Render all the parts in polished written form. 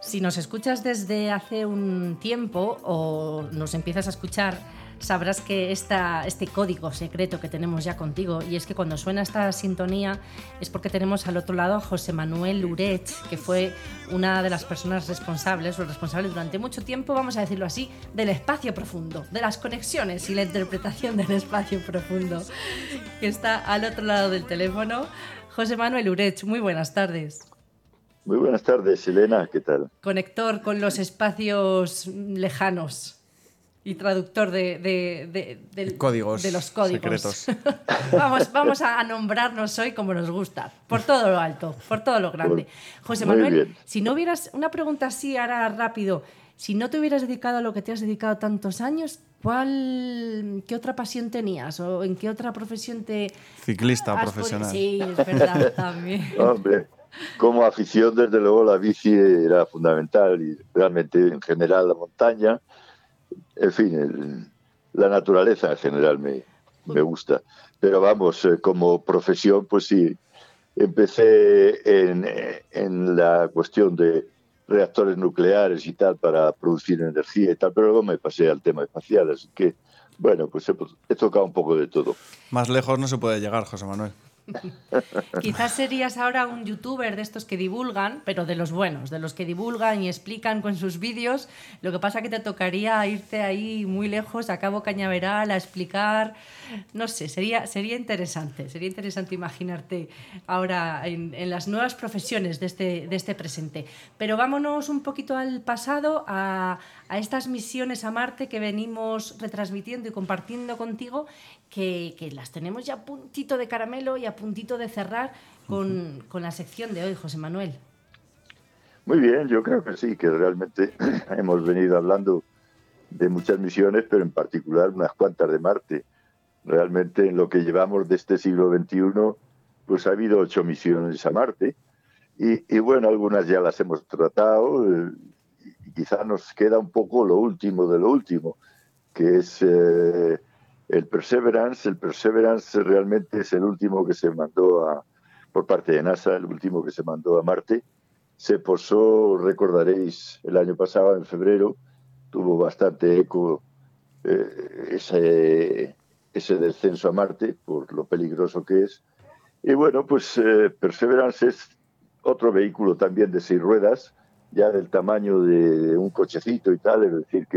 Si nos escuchas desde hace un tiempo o nos empiezas a escuchar, sabrás que este código secreto que tenemos ya contigo, y es que cuando suena esta sintonía es porque tenemos al otro lado a José Manuel Urech, que fue una de las personas responsables, o responsable durante mucho tiempo, vamos a decirlo así, del espacio profundo, de las conexiones y la interpretación del espacio profundo, que está al otro lado del teléfono. José Manuel Urech, muy buenas tardes. Muy buenas tardes, Elena, ¿qué tal? Conector con los espacios lejanos y traductor de códigos los códigos secretos. vamos a nombrarnos hoy como nos gusta, por todo lo alto, por todo lo grande. José Manuel, bien. Si no hubieras, una pregunta así ahora rápido, si no te hubieras dedicado a lo que te has dedicado tantos años, ¿qué otra pasión tenías? ¿O en qué otra profesión te... Ciclista profesional. Sí, es verdad, también. Hombre, como afición, desde luego, la bici era fundamental y realmente, en general, la montaña, en fin, la naturaleza en general me gusta. Pero vamos, como profesión, pues sí, empecé en la cuestión de reactores nucleares y tal para producir energía y tal, pero luego me pasé al tema espacial, así que, bueno, pues he tocado un poco de todo. Más lejos no se puede llegar, José Manuel. Quizás serías ahora un youtuber de estos que divulgan, pero de los buenos, de los que divulgan y explican con sus vídeos. Lo que pasa que te tocaría irte ahí muy lejos, a Cabo Cañaveral, a explicar. No sé, sería interesante imaginarte ahora en las nuevas profesiones de este presente. Pero vámonos un poquito al pasado, a estas misiones a Marte que venimos retransmitiendo y compartiendo contigo, que las tenemos ya a puntito de caramelo y a puntito de cerrar con la sección de hoy, José Manuel. Muy bien, yo creo que sí, que realmente hemos venido hablando de muchas misiones, pero en particular unas cuantas de Marte. Realmente en lo que llevamos de este siglo XXI, pues ha habido 8 misiones a Marte y bueno, algunas ya las hemos tratado y quizá nos queda un poco lo último de lo último, que es el Perseverance. El Perseverance realmente es el último que se mandó por parte de NASA, el último que se mandó a Marte. Se posó, recordaréis, el año pasado, en febrero, tuvo bastante eco ese descenso a Marte por lo peligroso que es. Y bueno, pues Perseverance es otro vehículo también de 6 ruedas, ya del tamaño de un cochecito y tal, es decir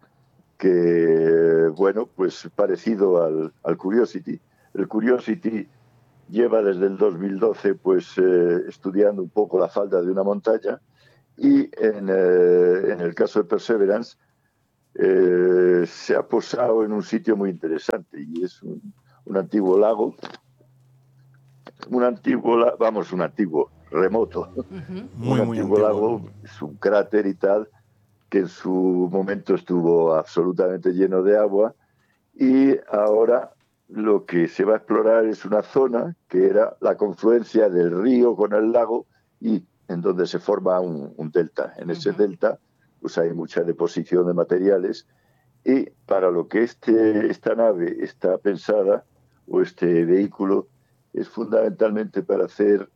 que bueno, pues parecido al Curiosity. El Curiosity lleva desde el 2012 pues estudiando un poco la falda de una montaña y en el caso de Perseverance se ha posado en un sitio muy interesante y es un antiguo lago, un antiguo remoto, muy antiguo lago, es un cráter y tal, que en su momento estuvo absolutamente lleno de agua y ahora lo que se va a explorar es una zona que era la confluencia del río con el lago y en donde se forma un delta. En ese delta pues hay mucha deposición de materiales y para lo que esta nave está pensada, o este vehículo, es fundamentalmente para hacer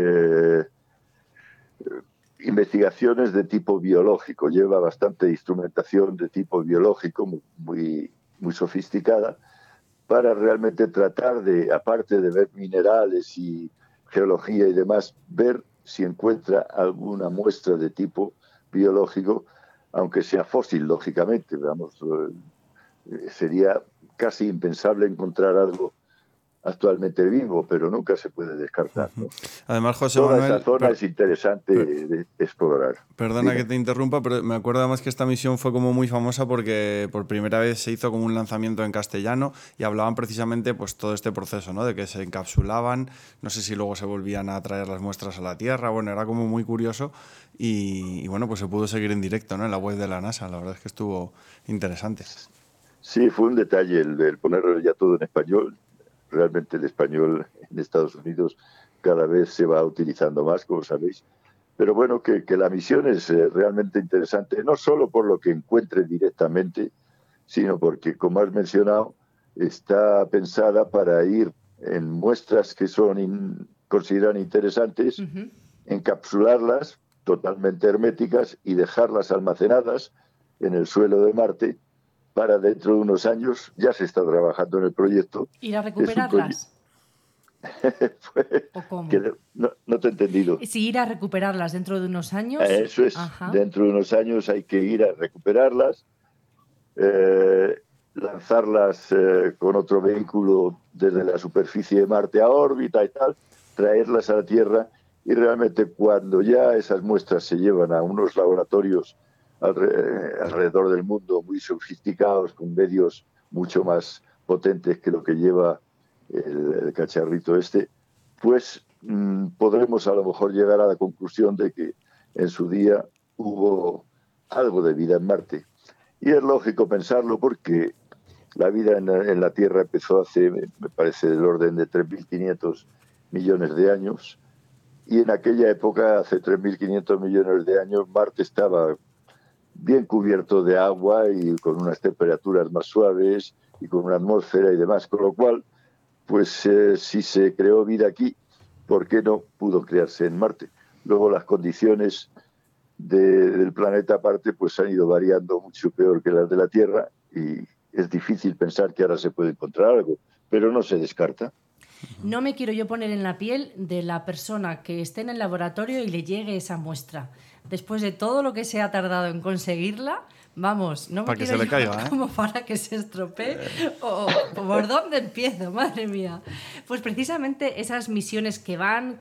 investigaciones de tipo biológico. Lleva bastante instrumentación de tipo biológico, muy sofisticada, para realmente tratar de, aparte de ver minerales y geología y demás, ver si encuentra alguna muestra de tipo biológico, aunque sea fósil, lógicamente. Vamos, sería casi impensable encontrar algo actualmente vivo, pero nunca se puede descartar, ¿no? Además, José Toda Manuel, esa zona es interesante de explorar. Perdona Dime. que te interrumpa, pero me acuerdo además que esta misión fue como muy famosa porque por primera vez se hizo como un lanzamiento en castellano y hablaban precisamente pues todo este proceso, ¿no? De que se encapsulaban, no sé si luego se volvían a traer las muestras a la Tierra, bueno, era como muy curioso y bueno, pues se pudo seguir en directo, ¿no? En la web de la NASA, la verdad es que estuvo interesante. Sí, fue un detalle el ponerlo ya todo en español. Realmente el español en Estados Unidos cada vez se va utilizando más, como sabéis. Pero bueno, que la misión es realmente interesante, no solo por lo que encuentre directamente, sino porque, como has mencionado, está pensada para ir en muestras que son consideran interesantes, encapsularlas totalmente herméticas y dejarlas almacenadas en el suelo de Marte para dentro de unos años. Ya se está trabajando en el proyecto. ¿Ir a recuperarlas? ¿O cómo? No te he entendido. Si ir a recuperarlas dentro de unos años. Eso es. Ajá. Dentro de unos años hay que ir a recuperarlas, lanzarlas con otro vehículo desde la superficie de Marte a órbita y tal, traerlas a la Tierra, y realmente cuando ya esas muestras se llevan a unos laboratorios alrededor del mundo muy sofisticados, con medios mucho más potentes que lo que lleva el cacharrito este, pues podremos a lo mejor llegar a la conclusión de que en su día hubo algo de vida en Marte. Y es lógico pensarlo porque la vida en la Tierra empezó hace, me parece, del orden de 3.500 millones de años, y en aquella época, hace 3.500 millones de años, Marte estaba bien cubierto de agua y con unas temperaturas más suaves y con una atmósfera y demás, con lo cual, pues si se creó vida aquí, ¿por qué no pudo crearse en Marte? Luego las condiciones del planeta aparte pues han ido variando mucho peor que las de la Tierra, y es difícil pensar que ahora se puede encontrar algo, pero no se descarta. No me quiero yo poner en la piel de la persona que esté en el laboratorio y le llegue esa muestra. Después de todo lo que se ha tardado en conseguirla, vamos, no me para que quiero se le caiga, como para que se estropee. O ¿por dónde empiezo? Madre mía. Pues precisamente esas misiones que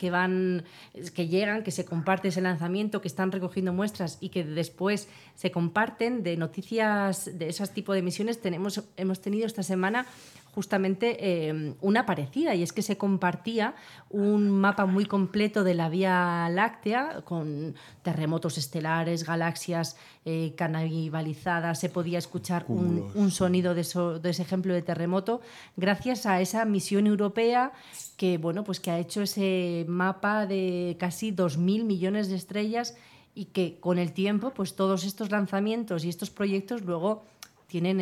llegan, que se comparte ese lanzamiento, que están recogiendo muestras y que después se comparten, de noticias de esos tipos de misiones, hemos tenido esta semana justamente una parecida, y es que se compartía un mapa muy completo de la Vía Láctea con terremotos estelares, galaxias canibalizadas. Se podía escuchar un sonido de ese ejemplo de terremoto gracias a esa misión europea que, bueno, pues que ha hecho ese mapa de casi 2.000 millones de estrellas, y que con el tiempo pues todos estos lanzamientos y estos proyectos luego tienen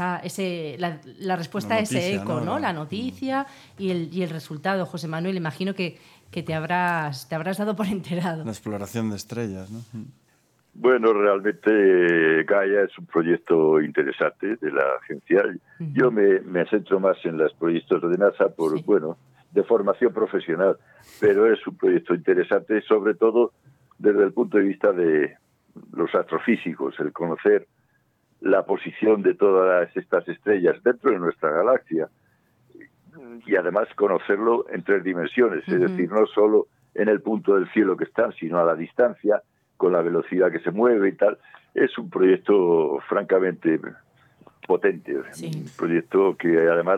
la respuesta a ese eco, ¿no? La noticia y el resultado. José Manuel, imagino que te habrás dado por enterado. La exploración de estrellas, ¿no? Bueno, realmente Gaia es un proyecto interesante de la agencia. Yo me centro más en los proyectos de NASA de formación profesional, pero es un proyecto interesante, sobre todo desde el punto de vista de los astrofísicos, el conocer la posición de todas estas estrellas dentro de nuestra galaxia, y además conocerlo en 3 dimensiones, es decir, no solo en el punto del cielo que están, sino a la distancia, con la velocidad que se mueve y tal. Es un proyecto francamente potente, un proyecto que además